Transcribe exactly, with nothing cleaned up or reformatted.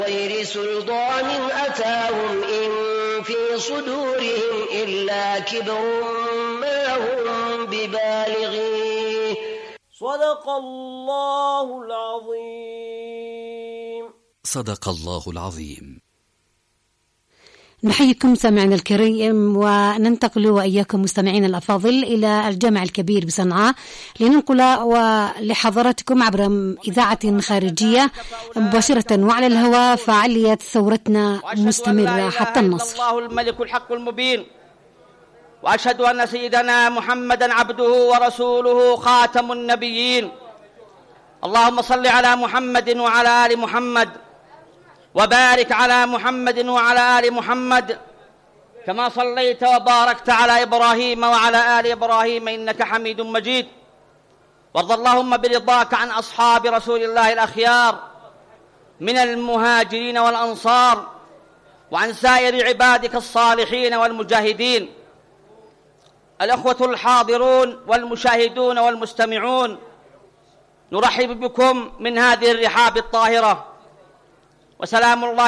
غير سلطان أتاهم إن في صدورهم إلا كبر ما هم ببالغيه. صدق الله العظيم. صدق الله العظيم. نحييكم سامعنا الكريم، وننتقل وإياكم مستمعين الأفاضل إلى الجامع الكبير بصنعاء لننقل لحضراتكم عبر إذاعة خارجية مباشرة وعلى الهواء فعالية ثورتنا مستمرة حتى النصر. الله الملك الحق المبين، وأشهد أن سيدنا محمدا عبده ورسوله خاتم النبيين. اللهم صل على محمد وعلى آل محمد، وبارك على محمد وعلى آل محمد كما صليت وباركت على إبراهيم وعلى آل إبراهيم إنك حميد مجيد. وارض اللهم برضاك عن أصحاب رسول الله الأخيار من المهاجرين والأنصار، وعن سائر عبادك الصالحين والمجاهدين. الأخوة الحاضرون والمشاهدون والمستمعون، نرحب بكم من هذه الرحاب الطاهرة، وسلام الله